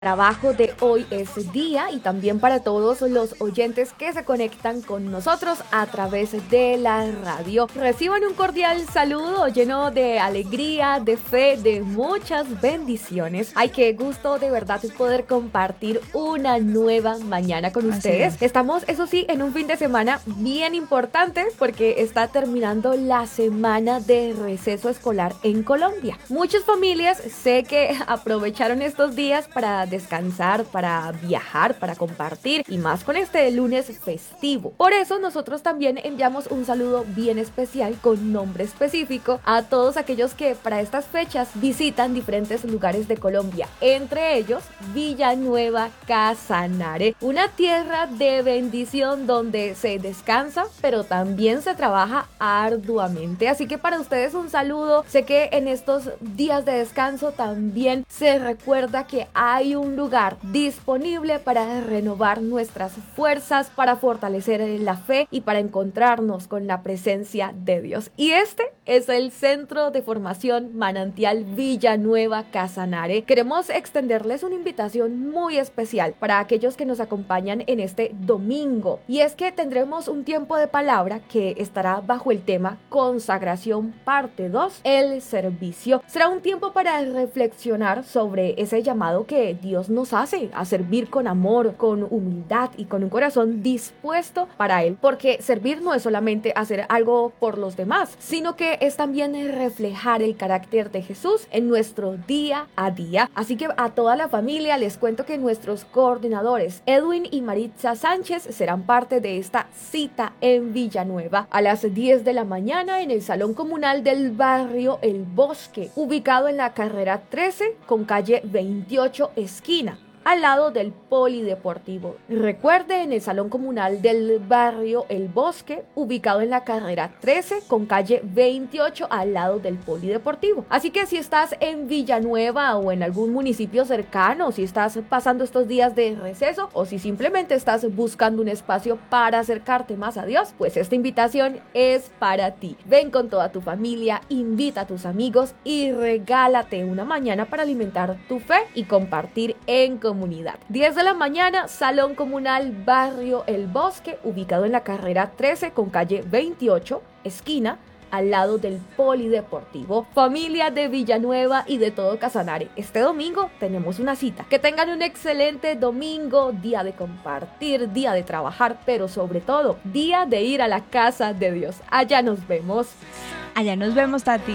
trabajo de hoy es día y también para todos los oyentes que se conectan con nosotros a través de la radio. Reciban un cordial saludo lleno de alegría, de fe, de muchas bendiciones. Ay, qué gusto de verdad poder compartir una nueva mañana con ustedes. Estamos, eso sí, en un fin de semana bien importante porque está terminando la semana de receso escolar en Colombia. Muchas familias sé que aprovecharon estos días para descansar, para viajar, para compartir y más con este lunes festivo. Por eso nosotros también enviamos un saludo bien especial con nombre específico a todos aquellos que para estas fechas visitan diferentes lugares de Colombia, entre ellos Villanueva Casanare, una tierra de bendición donde se descansa, pero también se trabaja arduamente. Así que para ustedes un saludo. Sé que en estos días de descanso también se recuerda que hay un lugar disponible para renovar nuestras fuerzas, para fortalecer la fe y para encontrarnos con la presencia de Dios. Y este es el Centro de Formación Manantial Villanueva Casanare. Queremos extenderles una invitación muy especial para aquellos que nos acompañan en este domingo. Y es que tendremos un tiempo de palabra que estará bajo el tema Consagración parte 2, el servicio. Será un tiempo para reflexionar sobre ese llamado que Dios nos hace a servir con amor, con humildad y con un corazón dispuesto para Él. Porque servir no es solamente hacer algo por los demás, sino que es también reflejar el carácter de Jesús en nuestro día a día. Así que a toda la familia les cuento que nuestros coordinadores Edwin y Maritza Sánchez serán parte de esta cita en Villanueva a las 10 de la mañana en el Salón Comunal del barrio El Bosque, ubicado en la carrera 13 con calle 28 esquina, al lado del Polideportivo. Recuerde, en el Salón Comunal del barrio El Bosque, ubicado en la carrera 13 con calle 28 al lado del Polideportivo. Así que si estás en Villanueva o en algún municipio cercano, si estás pasando estos días de receso o si simplemente estás buscando un espacio para acercarte más a Dios, pues esta invitación es para ti. Ven con toda tu familia, invita a tus amigos y regálate una mañana para alimentar tu fe y compartir en comunidad. 10 de la mañana, Salón Comunal Barrio El Bosque, ubicado en la carrera 13 con calle 28, esquina, al lado del Polideportivo. Familia de Villanueva y de todo Casanare, este domingo tenemos una cita. Que tengan un excelente domingo, día de compartir, día de trabajar, pero sobre todo, día de ir a la casa de Dios. Allá nos vemos. Allá nos vemos, Tati.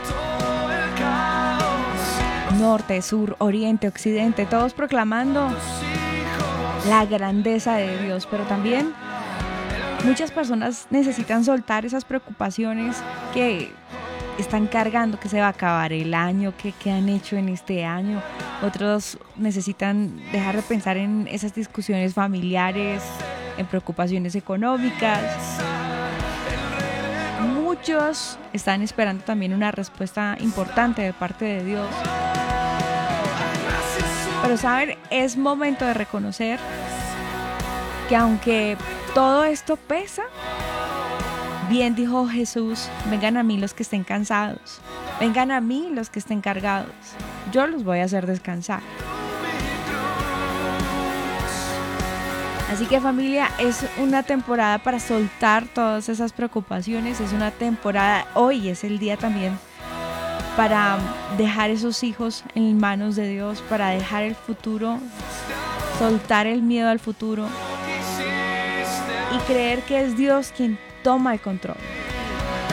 Norte, sur, oriente, occidente, todos proclamando la grandeza de Dios, pero también muchas personas necesitan soltar esas preocupaciones que están cargando, que se va a acabar el año, que han hecho en este año. Otros necesitan dejar de pensar en esas discusiones familiares, en preocupaciones económicas. Muchos están esperando también una respuesta importante de parte de Dios. Pero saben, es momento de reconocer que aunque todo esto pesa, bien dijo Jesús, vengan a mí los que estén cansados, vengan a mí los que estén cargados, yo los voy a hacer descansar. Así que familia, es una temporada para soltar todas esas preocupaciones, es una temporada, hoy es el día también para dejar esos hijos en manos de Dios, para dejar el futuro, soltar el miedo al futuro y creer que es Dios quien toma el control.